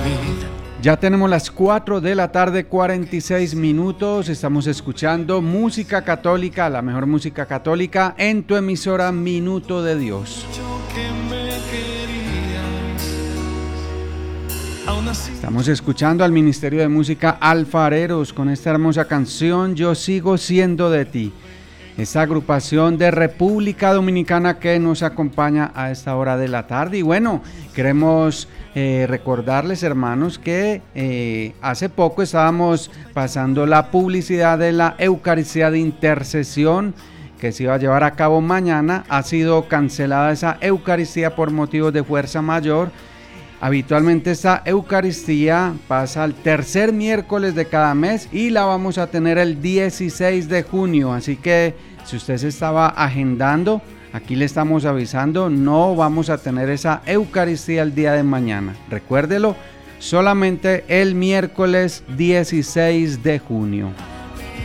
Ya tenemos las 4 de la tarde, 46 minutos. Estamos escuchando música católica, la mejor música católica en tu emisora Minuto de Dios. Estamos escuchando al Ministerio de Música Alfareros con esta hermosa canción Yo sigo siendo de ti. Esta agrupación de República Dominicana que nos acompaña a esta hora de la tarde. Y bueno, queremos recordarles, hermanos, que hace poco estábamos pasando la publicidad de la Eucaristía de Intercesión que se iba a llevar a cabo mañana. Ha sido cancelada esa Eucaristía por motivos de fuerza mayor. Habitualmente esta Eucaristía pasa al tercer miércoles de cada mes y la vamos a tener el 16 de junio. Así que si usted se estaba agendando, aquí le estamos avisando, no vamos a tener esa Eucaristía el día de mañana. Recuérdelo, solamente el miércoles 16 de junio.